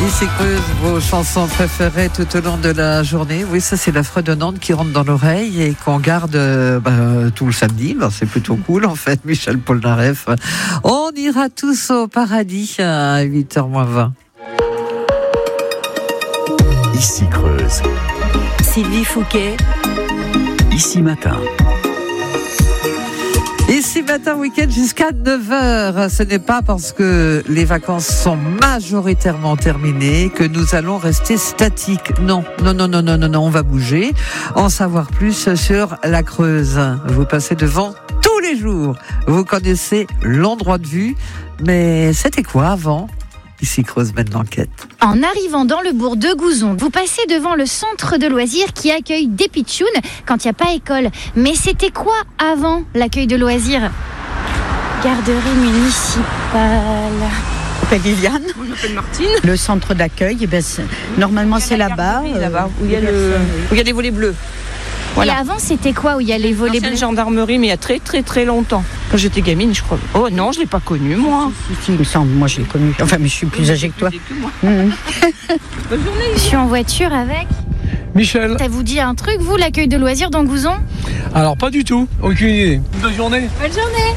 Ici Creuse, vos chansons préférées tout au long de la journée. Oui, ça c'est la fredonnante qui rentre dans l'oreille et qu'on garde tout le samedi. C'est plutôt cool en fait, Michel Polnareff. On ira tous au paradis à 8h20. Ici Creuse. Sylvie Fouquet. Ici Matin. Ici matin, week-end jusqu'à 9h. Ce n'est pas parce que les vacances sont majoritairement terminées que nous allons rester statiques. Non, on va bouger. En savoir plus sur la Creuse. Vous passez devant tous les jours. Vous connaissez l'endroit de vue. Mais c'était quoi avant ? Ici Creuse mène l'enquête. En arrivant dans le bourg de Gouzon, vous passez devant le centre de loisirs qui accueille des pitchouns quand il n'y a pas école. Mais c'était quoi avant l'accueil de loisirs ? Garderie municipale. Je m'appelle Liliane. Moi, je m'appelle Martine. Le centre d'accueil, normalement c'est là-bas. Là-bas, où il y a les volets bleus. Voilà. Et avant, c'était quoi où il y a les volets bleus ? Gendarmerie, mais il y a très très très longtemps. Quand j'étais gamine, je crois. Oh non, je l'ai pas connue, moi. Si, il me semble, moi je l'ai connue. Enfin, mais je suis plus âgée que toi. Bonne journée. Je suis en voiture avec. Michel. Ça vous dit un truc, vous, l'accueil de loisirs dans Gouzon ? Alors, pas du tout. Aucune idée. Bonne journée. Bonne journée.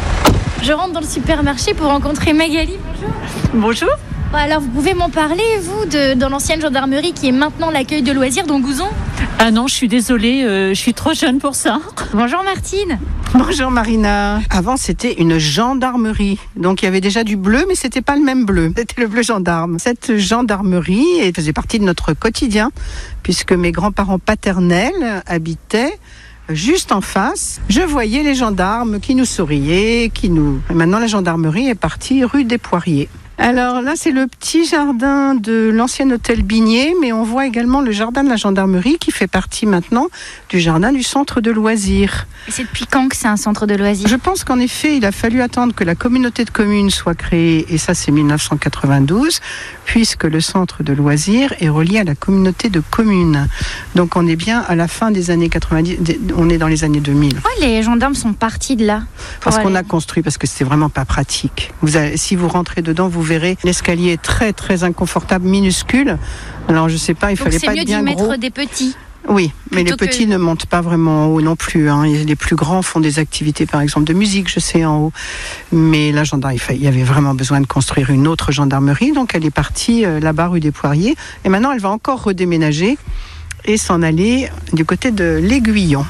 Je rentre dans le supermarché pour rencontrer Magali. Bonjour. Bonjour. Alors, vous pouvez m'en parler, vous, dans l'ancienne gendarmerie qui est maintenant l'accueil de loisirs dans Gouzon ? Ah non, je suis désolée, je suis trop jeune pour ça. Bonjour Martine. Bonjour Marina. Avant c'était une gendarmerie, donc il y avait déjà du bleu, mais c'était pas le même bleu. C'était le bleu gendarme. Cette gendarmerie faisait partie de notre quotidien, puisque mes grands-parents paternels habitaient juste en face. Je voyais les gendarmes qui nous souriaient, Et maintenant la gendarmerie est partie rue des Poiriers. Alors là, c'est le petit jardin de l'ancien hôtel Bigné, mais on voit également le jardin de la gendarmerie qui fait partie maintenant du jardin du centre de loisirs. Et c'est depuis quand que c'est un centre de loisirs ? Je pense qu'en effet, il a fallu attendre que la communauté de communes soit créée, et ça c'est 1992, puisque le centre de loisirs est relié à la communauté de communes. Donc on est bien à la fin des années 90, on est dans les années 2000. Pourquoi les gendarmes sont partis de là ? Parce qu'on a construit, parce que c'était vraiment pas pratique. Si vous rentrez dedans, vous verrez l'escalier est très très inconfortable, minuscule. Alors je sais pas, il fallait pas être bien gros. Donc c'est mieux d'y mettre des petits. Oui, mais les petits ne montent pas vraiment en haut non plus. Les plus grands font des activités, par exemple de musique, je sais, en haut. Mais la gendarmerie, il y avait vraiment besoin de construire une autre gendarmerie, donc elle est partie là-bas rue des Poiriers. Et maintenant, elle va encore redéménager et s'en aller du côté de l'Aiguillon.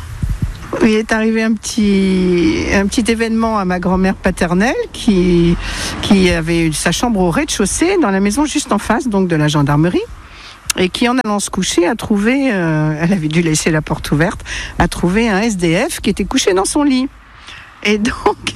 Il est arrivé un petit événement à ma grand-mère paternelle qui avait eu sa chambre au rez-de-chaussée dans la maison juste en face donc de la gendarmerie et qui en allant se coucher a trouvé, elle avait dû laisser la porte ouverte, a trouvé un SDF qui était couché dans son lit. Et donc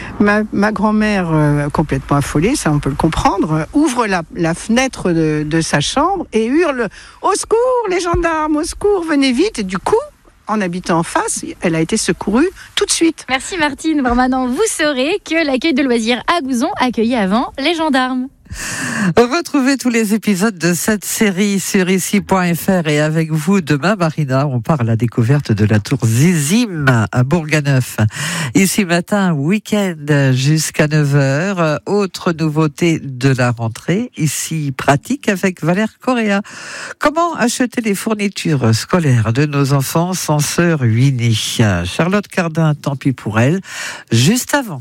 ma grand-mère, complètement affolée, ça on peut le comprendre, ouvre la fenêtre de sa chambre et hurle « Au secours les gendarmes, au secours, venez vite !» Et du coup, en habitant en face, elle a été secourue tout de suite. Merci Martine. Bon, maintenant, vous saurez que l'accueil de loisirs à Gouzon accueillait avant les gendarmes. Retrouvez tous les épisodes de cette série sur ici.fr et avec vous demain, Marina, on part à la découverte de la tour Zizim à Bourganeuf. Ici matin, week-end jusqu'à 9h. Autre nouveauté de la rentrée, ici pratique avec Valère Correa. Comment acheter les fournitures scolaires de nos enfants sans se ruiner ? Charlotte Cardin, tant pis pour elle, juste avant.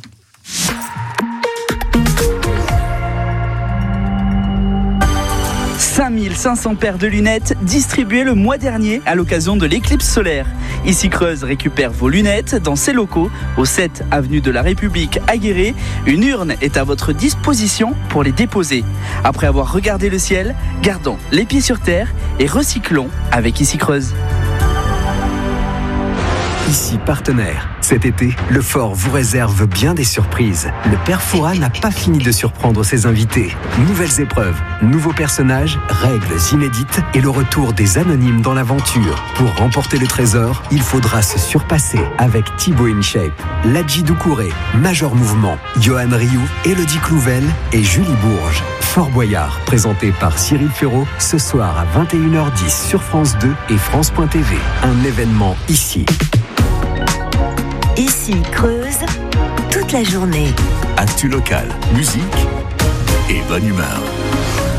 5500 paires de lunettes distribuées le mois dernier à l'occasion de l'éclipse solaire. Ici Creuse récupère vos lunettes dans ses locaux au 7 avenue de la République à Guéret. Une urne est à votre disposition pour les déposer. Après avoir regardé le ciel, gardons les pieds sur terre et recyclons avec Ici Creuse. Ici partenaire. Cet été, le Fort vous réserve bien des surprises. Le Père Fouras n'a pas fini de surprendre ses invités. Nouvelles épreuves, nouveaux personnages, règles inédites et le retour des anonymes dans l'aventure. Pour remporter le trésor, il faudra se surpasser avec Thibaut InShape, Ladji Doucouré, Major Mouvement, Johan Rioux, Élodie Clouvel et Julie Bourges. Fort Boyard, présenté par Cyril Ferraud, ce soir à 21h10 sur France 2 et France.tv. Un événement ici. Ici Creuse, toute la journée. Actu locale, musique et bonne humeur.